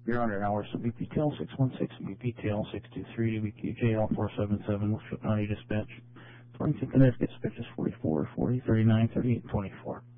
You're under hours, so BPTL 616, BPTL 623, BQJL 477, Wilshire County Dispatch. Torrington, Connecticut, dispatches 44, 40, 39, 38, 24.